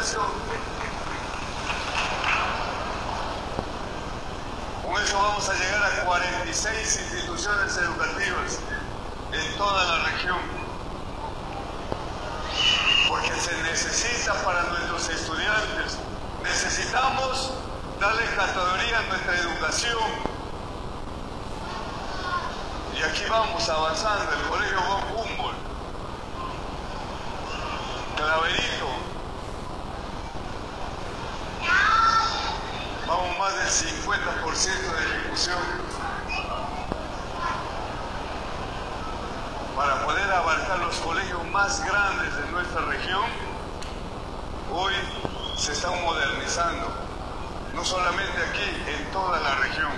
Con eso vamos a llegar a 46 instituciones educativas en toda la región, porque se necesita para nuestros estudiantes. Necesitamos darle categoría a nuestra educación. Y aquí vamos avanzando, el Colegio von Humboldt, Claverito, vamos más del 50% de ejecución. Para poder abarcar los colegios más grandes de nuestra región, hoy se están modernizando, no solamente aquí, en toda la región.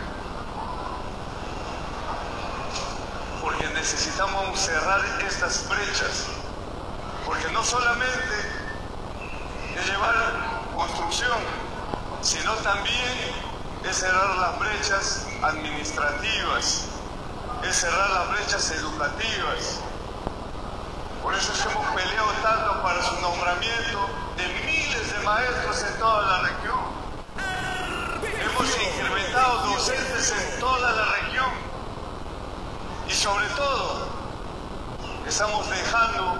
Porque necesitamos cerrar estas brechas, porque no solamente es llevar construcción, sino también es cerrar las brechas administrativas, es cerrar las brechas educativas. Por eso es que hemos peleado tanto para su nombramiento de miles de maestros en toda la región. Hemos incrementado docentes en toda la región. Y sobre todo, estamos dejando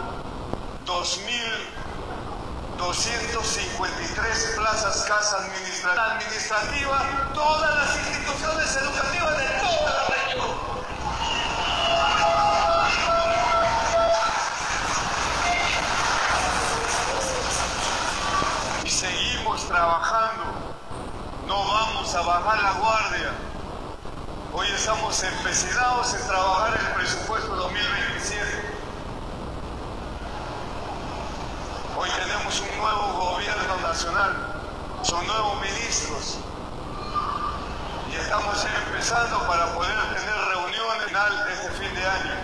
2.253 plazas casa administrativa, todas las instituciones educativas de toda la región. Y seguimos trabajando, no vamos a bajar la guardia. Hoy estamos empecinados en trabajar el presupuesto 2027. Hoy tenemos un nuevo gobierno nacional, son nuevos ministros. Y estamos empezando para poder tener reuniones final de este fin de año.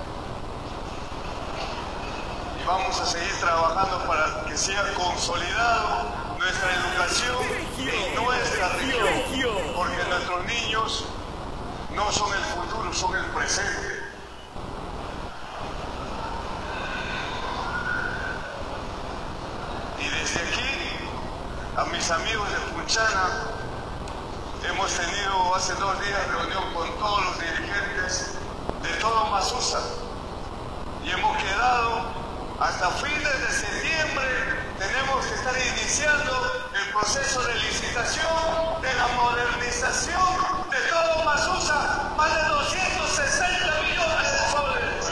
Y vamos a seguir trabajando para que siga consolidado nuestra educación en nuestra región. Porque nuestros niños no son el futuro, son el presente. Y desde aquí, a mis amigos de Punchana, hemos tenido hace 2 días reunión con todos los dirigentes de todo Masusa. Y hemos quedado hasta fines de septiembre, tenemos que estar iniciando el proceso de licitación de la modernización de todo Masusa, más de 260 millones de soles.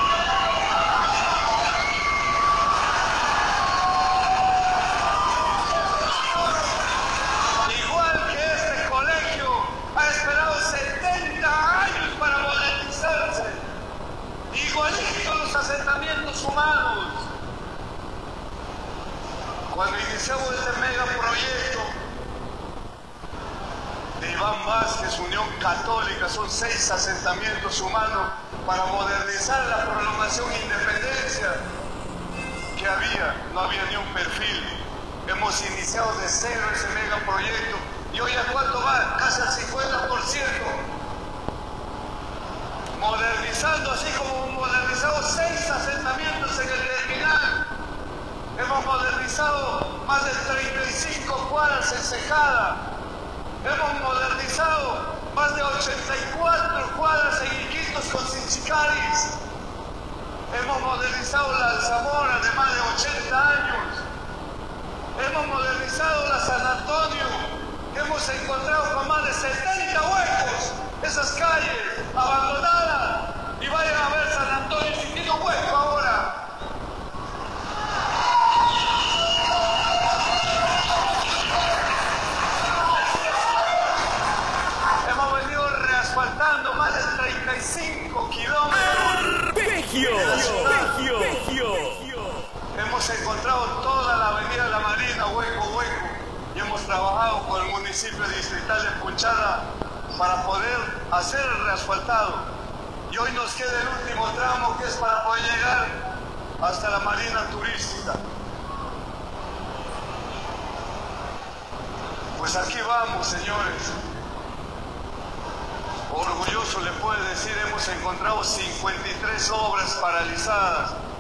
Igual que este colegio ha esperado 70 años para modernizarse, igualito los asentamientos humanos. Cuando iniciamos este megaproyecto de Iván Vázquez, Unión Católica, son 6 asentamientos humanos para modernizar la prolongación Independencia que había, no había ni un perfil. Hemos iniciado de cero ese megaproyecto y hoy a cuánto va, casi al 50%. Modernizando, así como hemos modernizado 6 asentamientos en el terminal. Hemos modernizado más de 35 cuadras en Secada. Hemos modernizado más de 84 cuadras en Iquitos con Sinchicaris. Hemos modernizado la Alzamora de más de 80 años. Hemos modernizado la San Antonio. Hemos encontrado con más de 70 huecos esas calles abandonadas. Y vayan a ver San Antonio si tiene un hueco ahora. Faltando más de 35 kilómetros. Hemos encontrado toda la avenida La Marina, hueco. Y hemos trabajado con el municipio distrital de Punchana para poder hacer el reasfaltado. Y hoy nos queda el último tramo que es para poder llegar hasta la Marina Turística. Pues aquí vamos, señores. Orgulloso le puedo decir, hemos encontrado 53 obras paralizadas.